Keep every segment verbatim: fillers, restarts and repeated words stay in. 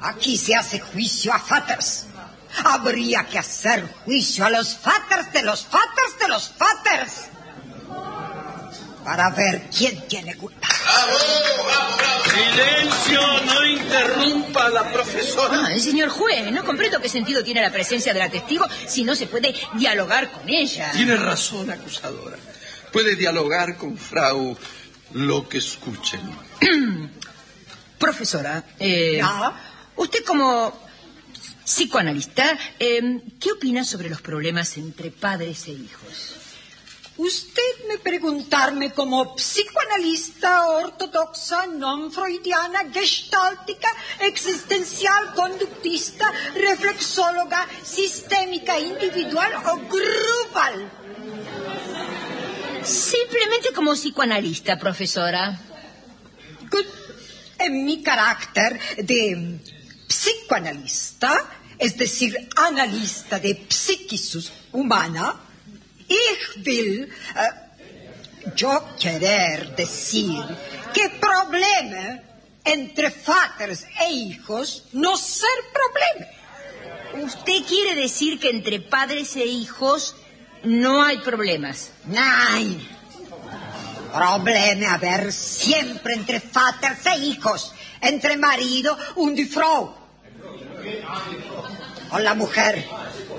Aquí se hace juicio a faters. Habría que hacer juicio a los faters de los faters de los faters. Para ver quién tiene culpa. ¡Bravo, bravo, bravo! ¡Silencio! No interrumpa a la profesora. Ah, señor juez, no comprendo qué sentido tiene la presencia de la testigo si no se puede dialogar con ella. Tiene razón, acusadora. Puede dialogar con Frau lo que escuchen. Profesora, eh, ¿Ya? usted como psicoanalista, eh, ¿qué opina sobre los problemas entre padres e hijos? Usted me preguntarme como psicoanalista ortodoxa, non freudiana, gestáltica, existencial, conductista, reflexóloga, sistémica, individual o grupal. Simplemente como psicoanalista, profesora. Good. En mi carácter de psicoanalista, es decir, analista de psiquis humana, ich will, uh, yo querer decir que problema entre padres e hijos no ser problema. ¿Usted quiere decir que entre padres e hijos no hay problemas? Nein. Problema haber siempre entre padres e hijos, entre marido und die Frau, o la mujer.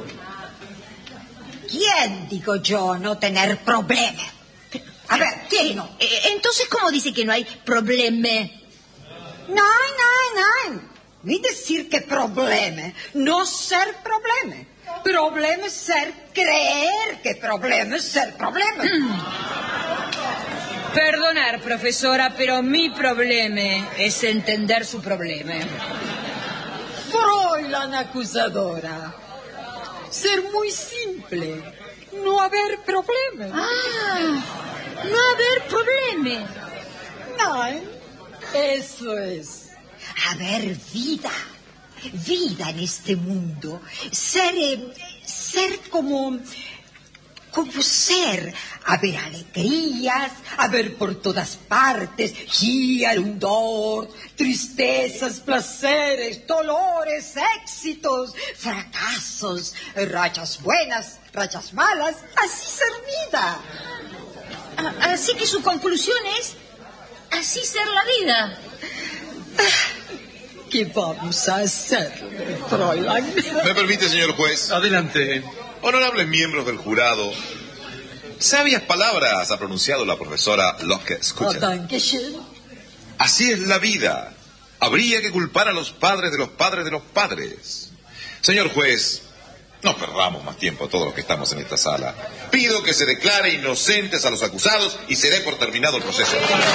¿Quién, digo yo, no tener problema? A ver, ¿quién no? Eh, entonces, ¿cómo dice que no hay problema? Nein, nein, nein. Ni decir que problema, no ser problema. Problema es ser creer que problema es ser problema. Mm. Perdonar, profesora, pero mi problema es entender su problema. Fräulein acusadora. Ser muy simple, no haber problema. Ah, no haber problema. Nein, eso es. Haber vida, vida en este mundo. Ser, eh, ser como, como ser. Haber alegrías, haber por todas partes, hier und dort, tristezas, placeres, dolores, éxitos, fracasos, rachas buenas, rachas malas, así ser vida. Ah, así que su conclusión es así ser la vida. ¿Qué vamos a hacer, Fräulein? ¿Me permite, señor juez? Adelante. Honorables miembros del jurado, sabias palabras ha pronunciado la profesora Locke. Escuchen. Oh, dankeschön. Así es la vida. Habría que culpar a los padres de los padres de los padres. Señor juez, no perdamos más tiempo todos los que estamos en esta sala. Pido que se declare inocentes a los acusados y se dé por terminado el proceso.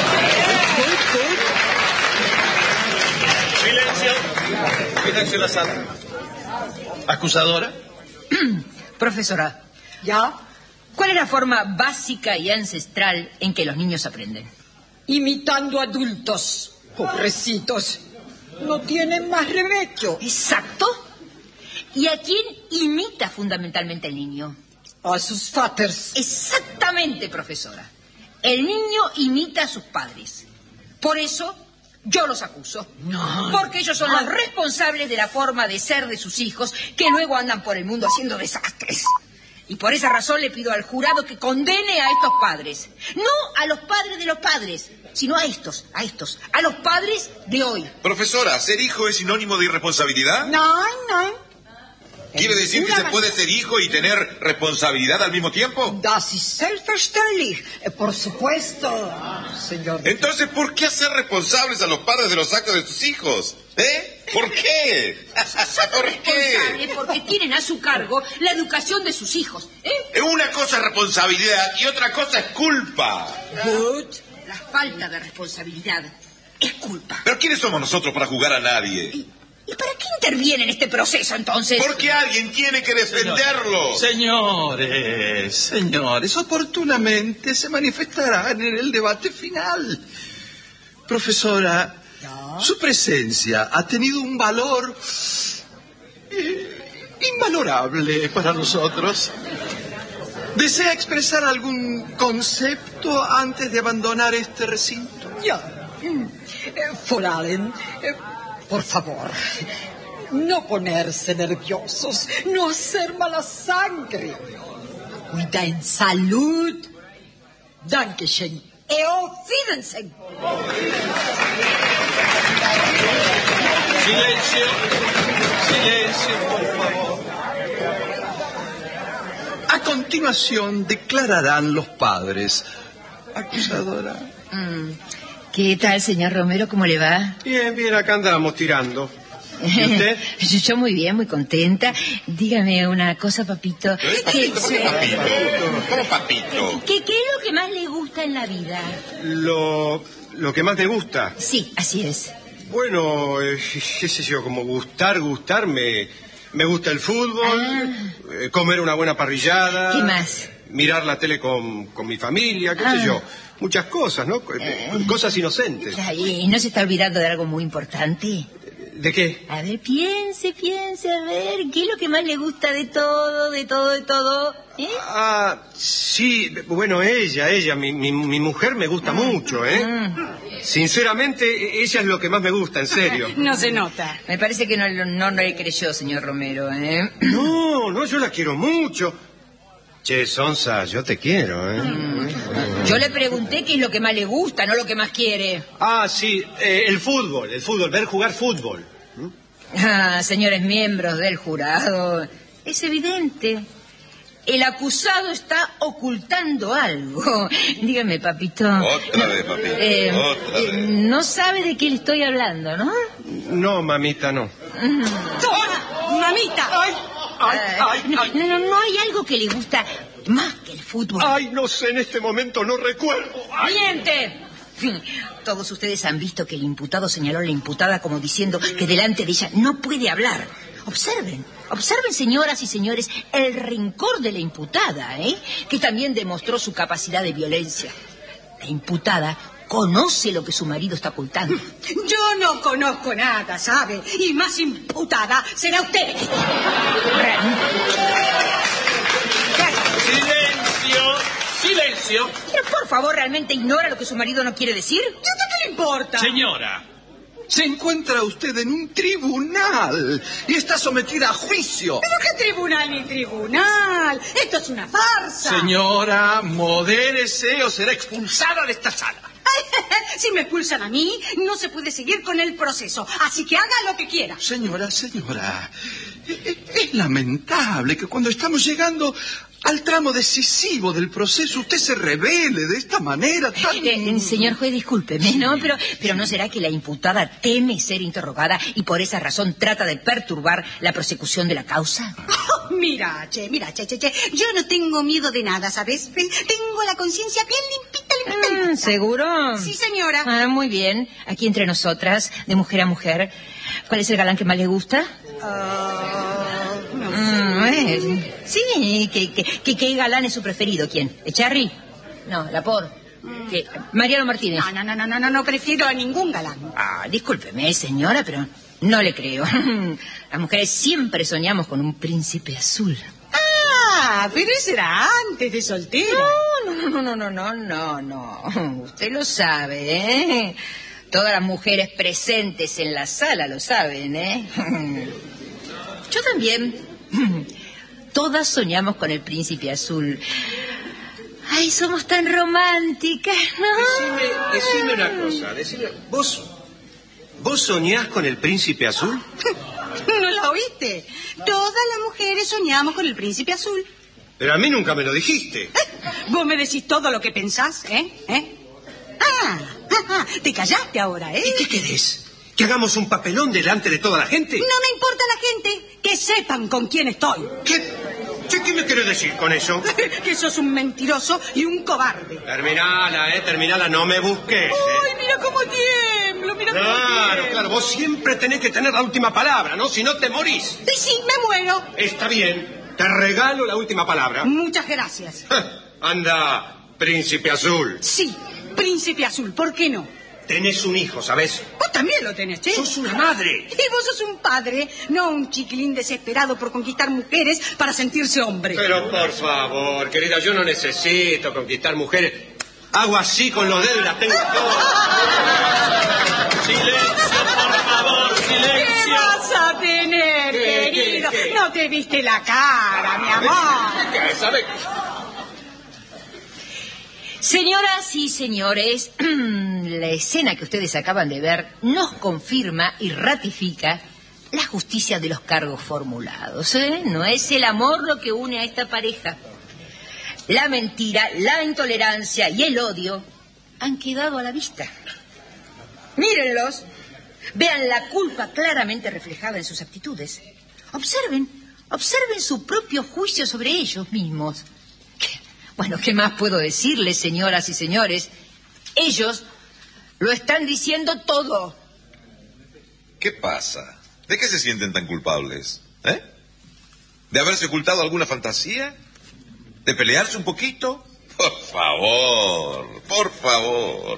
Silencio. Silencio en la sala. Acusadora. Profesora, ¿Ya? ¿cuál es la forma básica y ancestral en que los niños aprenden? Imitando adultos, pobrecitos. No tienen más remedio. Exacto. ¿Y a quién imita fundamentalmente el niño? A sus faters. Exactamente, profesora. El niño imita a sus padres. Por eso yo los acuso. No. Porque ellos son los responsables de la forma de ser de sus hijos, que luego andan por el mundo haciendo desastres. Y por esa razón le pido al jurado que condene a estos padres. No a los padres de los padres, sino a estos, a estos, a los padres de hoy. Profesora, ¿ser hijo es sinónimo de irresponsabilidad? No, no. ¿Quiere decir que se puede ser hijo y tener responsabilidad al mismo tiempo? Das ist selbstverständlich. Eh, Por supuesto, señor. Entonces, ¿por qué hacer responsables a los padres de los actos de sus hijos? ¿Eh? ¿Por qué? ¿Por Responsables qué? porque tienen a su cargo la educación de sus hijos. ¿eh? Una cosa es responsabilidad y otra cosa es culpa. Good. La falta de responsabilidad es culpa. ¿Pero quiénes somos nosotros para juzgar a nadie? ¿Y, ¿y para qué interviene en este proceso, entonces? Porque alguien tiene que defenderlo. Señores, señores, oportunamente se manifestarán en el debate final. Profesora, ¿Ya? su presencia ha tenido un valor eh, invalorable para nosotros. ¿Desea expresar algún concepto antes de abandonar este recinto? Ja. Eh, Vor allem, eh, por favor, no ponerse nerviosos, no hacer mala sangre. Cuiden salud. Dankeschön. E auf Wiedersehen. Silencio. Silencio, por favor. A continuación declararán los padres. Acusadora. Mm. ¿Qué tal, señor Romero? ¿Cómo le va? Bien, bien, acá andamos tirando. ¿Y usted? Yo muy bien, muy contenta. Dígame una cosa, papito. ¿Qué, Papito, ¿cómo papito? ¿Qué, ¿Qué es lo que más le gusta en la vida? Lo, lo que más me gusta. Sí, así es. Bueno, eh, qué sé yo, como gustar, gustar, me, me gusta el fútbol, Ah. eh, comer una buena parrillada. ¿Qué más? Mirar la tele con, con mi familia, qué Ah. sé yo. Muchas cosas, ¿no? Eh, Cosas inocentes. Ay, ¿no se está olvidando de algo muy importante? ¿De qué? A ver, piense, piense, a ver, ¿qué es lo que más le gusta de todo, de todo, de todo? ¿Eh? Ah, sí, bueno, ella, ella, mi, mi, mi mujer me gusta mucho, ¿eh? Sinceramente, ella es lo que más me gusta, en serio. No se nota. Me parece que no, no, no le creyó, señor Romero, ¿eh? No, no, yo la quiero mucho. Che, Sonsa, yo te quiero, ¿eh? Yo le pregunté qué es lo que más le gusta, no lo que más quiere. Ah, sí, eh, el fútbol, el fútbol, ver jugar fútbol. Ah, señores miembros del jurado, es evidente. El acusado está ocultando algo. Dígame, papito. Otra vez, papito, Eh, otra eh, vez. no sabe de qué le estoy hablando, ¿no? No, mamita, no. ¡Toma, mamita! ¡Ay, ay, ay, no, ay! no, no, no hay algo que le gusta más que el fútbol. Ay, no sé, en este momento no recuerdo. Ay. ¡Miente! Todos ustedes han visto que el imputado señaló a la imputada como diciendo que delante de ella no puede hablar. Observen, observen, señoras y señores, el rencor de la imputada, ¿eh? Que también demostró su capacidad de violencia. La imputada conoce lo que su marido está ocultando. Yo no conozco nada, ¿sabe? Y más imputada será usted. Silencio. Silencio. Pero por favor, ¿realmente ignora lo que su marido no quiere decir? ¿Y a usted qué le importa? Señora, se encuentra usted en un tribunal y está sometida a juicio. ¿Pero qué tribunal ni tribunal? Esto es una farsa. Señora, modérese o será expulsada de esta sala. Si me expulsan a mí, no se puede seguir con el proceso. Así que haga lo que quiera. Señora, señora, e- e- es lamentable que cuando estamos llegando al tramo decisivo del proceso usted se revele de esta manera tan... Eh, señor juez, discúlpeme, ¿no? Pero, pero ¿no será que la imputada teme ser interrogada y por esa razón trata de perturbar la prosecución de la causa? Oh, mira, che, mira, che, che, che. Yo no tengo miedo de nada, ¿sabes? Tengo la conciencia bien limpita, limpita, Mm, limpita. ¿Seguro? Sí, señora. Ah, muy bien. Aquí entre nosotras, de mujer a mujer, ¿cuál es el galán que más le gusta? Ah, no sé. Mm, eh, sí, ¿qué, qué, qué, qué galán es su preferido? ¿Quién? ¿Echarri? No, Lapor. ¿Qué? Mariano Martínez. No, no, no, no, no, no, no prefiero a ningún galán. Ah, discúlpeme, señora, pero no le creo. Las mujeres siempre soñamos con un príncipe azul. Ah, pero eso era antes de soltera. No, no, no, no, no, no, no. Usted lo sabe, ¿eh? Todas las mujeres presentes en la sala lo saben, ¿eh? Yo también. Todas soñamos con el príncipe azul. Ay, somos tan románticas, ¿no? Decime, decime una cosa, decime, ¿vos, ¿vos soñás con el príncipe azul? ¿No la oíste? Todas las mujeres soñamos con el príncipe azul. Pero a mí nunca me lo dijiste. Vos me decís todo lo que pensás, ¿eh? ¿Eh? Ah, ah, te callaste ahora, ¿eh? ¿Y qué querés? ¿Que hagamos un papelón delante de toda la gente? No me importa la gente, que sepan con quién estoy. ¿Qué, ¿Qué, qué me querés decir con eso? Que sos un mentiroso y un cobarde. Terminala, eh, terminala, no me busques. ¡Ay, Eh. mira cómo tiemblo, mira cómo Claro, tiemblo! claro, vos siempre tenés que tener la última palabra, ¿no? Si no te morís. Y sí, me muero. Está bien, te regalo la última palabra. Muchas gracias. Anda, príncipe azul. Sí, príncipe azul, ¿por qué no? Tenés un hijo, ¿sabés? Vos también lo tenés, ¿eh? Sos una madre. Y vos sos un padre, no un chiquilín desesperado por conquistar mujeres para sentirse hombre. Pero por favor, querida, yo no necesito conquistar mujeres. Hago así con los dedos y las tengo todas. Silencio, por favor, silencio. vas a tener, ¿Qué, querido? qué, qué? No te viste la cara, mi amor. ¿Qué, sabe? Señoras y señores, la escena que ustedes acaban de ver nos confirma y ratifica la justicia de los cargos formulados, ¿eh? No es el amor lo que une a esta pareja. La mentira, la intolerancia y el odio han quedado a la vista. Mírenlos, vean la culpa claramente reflejada en sus actitudes. Observen, observen su propio juicio sobre ellos mismos. ¿Qué? Bueno, ¿qué más puedo decirles, señoras y señores? Ellos lo están diciendo todo. ¿Qué pasa? ¿De qué se sienten tan culpables? ¿Eh? ¿De haberse ocultado alguna fantasía? ¿De pelearse un poquito? Por favor, por favor.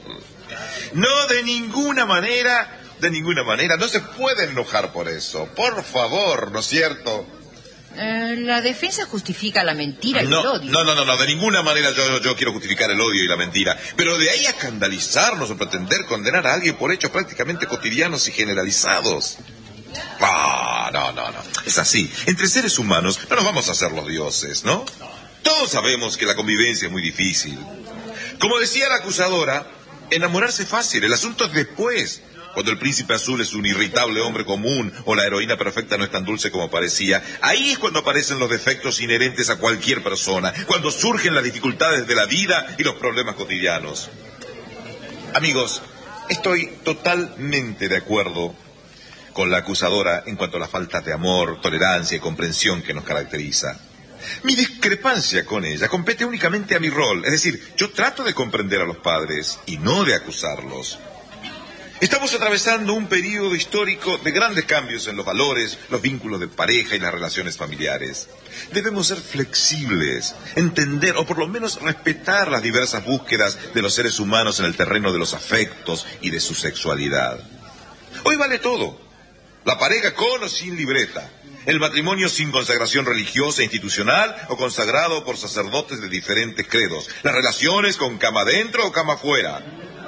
No, de ninguna manera, de ninguna manera. No se pueden enojar por eso. Por favor, ¿no es cierto? Eh, la defensa justifica la mentira y no, el odio. No, no, no, no, de ninguna manera yo, yo, yo quiero justificar el odio y la mentira. Pero de ahí a escandalizarnos o pretender condenar a alguien por hechos prácticamente cotidianos y generalizados. Ah, no, no, no. Es así. Entre seres humanos no nos vamos a hacer los dioses, ¿no? Todos sabemos que la convivencia es muy difícil. Como decía la acusadora, enamorarse es fácil, el asunto es después. Cuando el príncipe azul es un irritable hombre común o la heroína perfecta no es tan dulce como parecía, ahí es cuando aparecen los defectos inherentes a cualquier persona, cuando surgen las dificultades de la vida y los problemas cotidianos. Amigos, estoy totalmente de acuerdo con la acusadora en cuanto a la falta de amor, tolerancia y comprensión que nos caracteriza. Mi discrepancia con ella compete únicamente a mi rol, es decir, yo trato de comprender a los padres y no de acusarlos. Estamos atravesando un periodo histórico de grandes cambios en los valores, los vínculos de pareja y las relaciones familiares. Debemos ser flexibles, entender o por lo menos respetar las diversas búsquedas de los seres humanos en el terreno de los afectos y de su sexualidad. Hoy vale todo. La pareja con o sin libreta. El matrimonio sin consagración religiosa e institucional o consagrado por sacerdotes de diferentes credos. Las relaciones con cama adentro o cama afuera.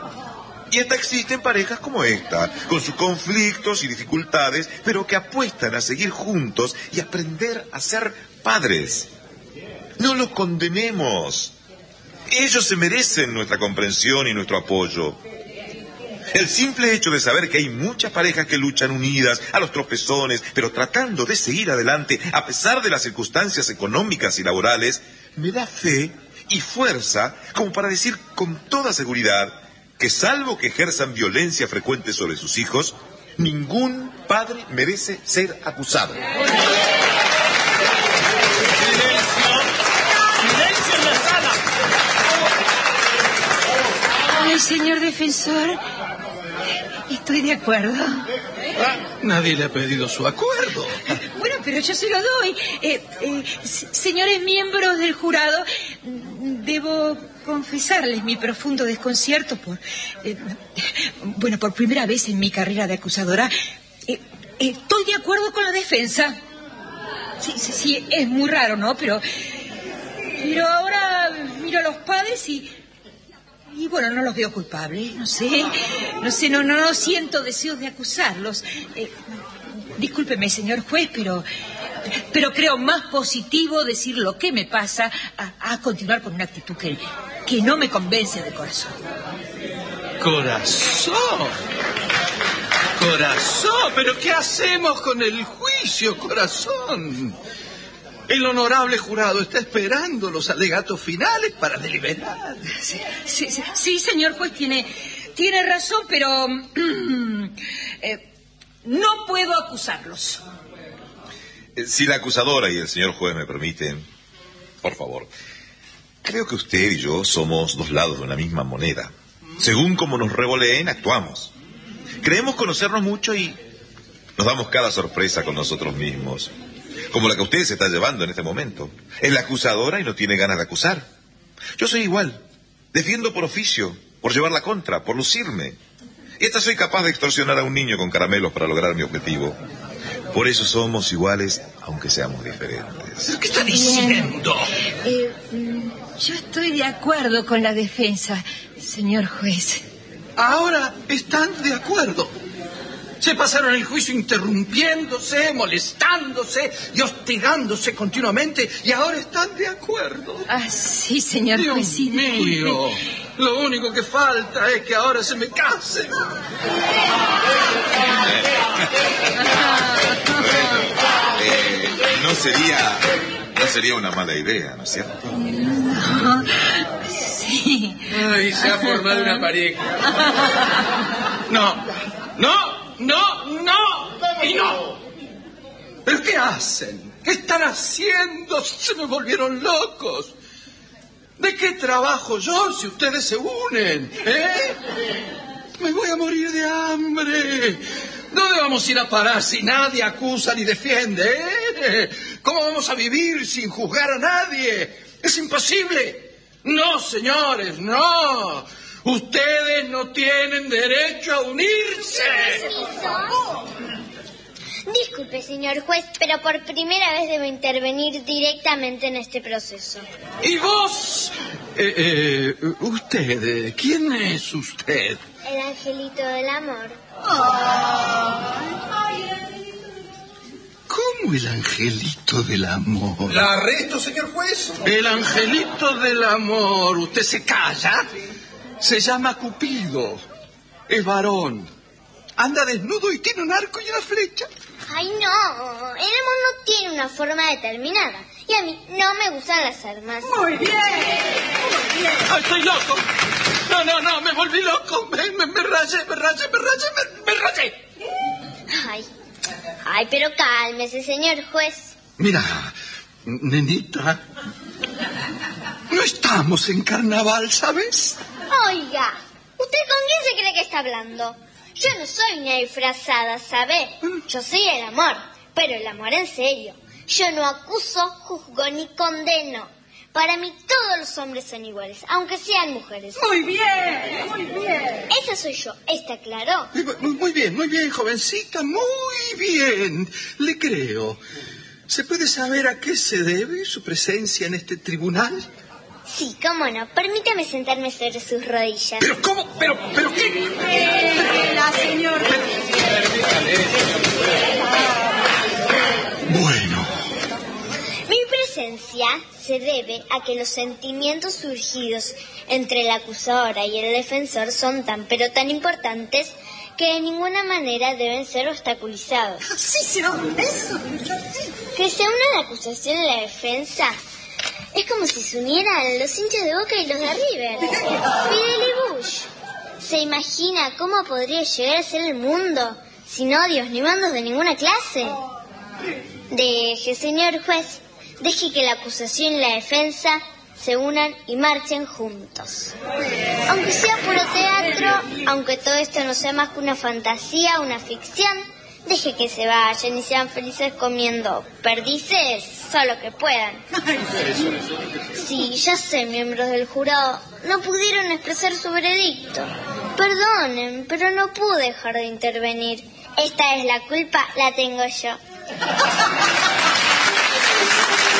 Y hasta existen parejas como esta, con sus conflictos y dificultades, pero que apuestan a seguir juntos y aprender a ser padres. No los condenemos. Ellos se merecen nuestra comprensión y nuestro apoyo. El simple hecho de saber que hay muchas parejas que luchan unidas a los tropezones, pero tratando de seguir adelante a pesar de las circunstancias económicas y laborales, me da fe y fuerza como para decir con toda seguridad que salvo que ejerzan violencia frecuente sobre sus hijos, ningún padre merece ser acusado. ¡Silencio! ¡Silencio en la sala! Ay, señor defensor, estoy de acuerdo. Nadie le ha pedido su acuerdo. Bueno, pero yo se lo doy. Eh, eh, s- señores miembros del jurado, debo confesarles mi profundo desconcierto por... eh, bueno, por primera vez en mi carrera de acusadora, eh, estoy de acuerdo con la defensa. Sí, sí, sí, es muy raro, ¿no? Pero, pero ahora miro a los padres y... Y bueno, no los veo culpables, no sé, no sé, no, no, no siento deseos de acusarlos. Eh, discúlpeme, señor juez, pero, pero creo más positivo decir lo que me pasa a, a continuar con una actitud que, que no me convence de corazón. Corazón. Corazón, pero ¿qué hacemos con el juicio, corazón? El honorable jurado está esperando los alegatos finales para deliberar. Sí, sí, sí, sí, señor juez, tiene, tiene razón, pero eh, no puedo acusarlos. Si la acusadora y el señor juez me permiten, por favor, creo que usted y yo somos dos lados de una misma moneda. Según como nos revoleen, actuamos. Creemos conocernos mucho y nos damos cada sorpresa con nosotros mismos. Como la que usted se está llevando en este momento. Es la acusadora y no tiene ganas de acusar. Yo soy igual. Defiendo por oficio, por llevar la contra, por lucirme. Y hasta soy capaz de extorsionar a un niño con caramelos para lograr mi objetivo. Por eso somos iguales, aunque seamos diferentes. ¿Qué está diciendo? Eh, mm, yo estoy de acuerdo con la defensa, señor juez. Ahora están de acuerdo. Se pasaron el juicio interrumpiéndose, molestándose y hostigándose continuamente y ahora están de acuerdo. Ah, sí, señor Dios juez, sí, mío, lo único que falta es que ahora se me casen. Eh, no sería, no sería una mala idea, ¿no es cierto? No, sí. Ay, se ha formado una pareja. No, no, no, no y no. ¿Pero qué hacen? ¿Qué están haciendo? Se me volvieron locos. ¿De qué trabajo yo si ustedes se unen? ¿Eh? Me voy a morir de hambre. ¿Dónde vamos a ir a parar si nadie acusa ni defiende? ¿Eh? ¿Cómo vamos a vivir sin juzgar a nadie? Es imposible. No, señores, no. Ustedes no tienen derecho a unirse. Disculpe, señor juez, pero por primera vez debo intervenir directamente en este proceso. ¿Y vos? Eh, eh, usted, ¿quién es usted? El angelito del amor. ¿Cómo el angelito del amor? ¿La arresto, señor juez? El angelito del amor. ¿Usted se calla? Se llama Cupido. Es varón. Anda desnudo y tiene un arco y una flecha. Ay, no. El amor no tiene una forma determinada. Y a mí no me gustan las armas. Muy bien, muy bien. ¡Ay, estoy loco! No, no, no, me volví loco. Me, me, me rayé, me rayé, me rayé, me, me rayé. Ay, ay, pero cálmese, señor juez. Mira, nenita, no estamos en carnaval, ¿sabes? Oiga, ¿usted con quién se cree que está hablando? Yo no soy una disfrazada, ¿sabe? Yo soy el amor, pero el amor en serio. Yo no acuso, juzgo ni condeno. Para mí todos los hombres son iguales, aunque sean mujeres. Muy bien, muy bien. Esa soy yo, ¿está claro? Muy, muy bien, muy bien, jovencita, muy bien. Le creo. ¿Se puede saber a qué se debe su presencia en este tribunal? Sí, cómo no. Permítame sentarme sobre sus rodillas. ¿Pero cómo? ¿Pero, pero qué? Eh, la señora. Bueno. Mi presencia se debe a que los sentimientos surgidos entre la acusadora y el defensor son tan pero tan importantes que de ninguna manera deben ser obstaculizados. Sí, sí, no, eso. Que se una la acusación y la defensa es como si se unieran los hinchas de Boca y los de River. Fidel y Bush. ¿Se imagina cómo podría llegar a ser el mundo sin odios ni mandos de ninguna clase? Deje, señor juez, deje que la acusación y la defensa se unan y marchen juntos. Aunque sea puro teatro, aunque todo esto no sea más que una fantasía, una ficción, deje que se vayan y sean felices comiendo perdices, solo que puedan. Sí, ya sé, miembros del jurado, no pudieron expresar su veredicto. Perdonen, pero no pude dejar de intervenir. Esta es la culpa, la tengo yo.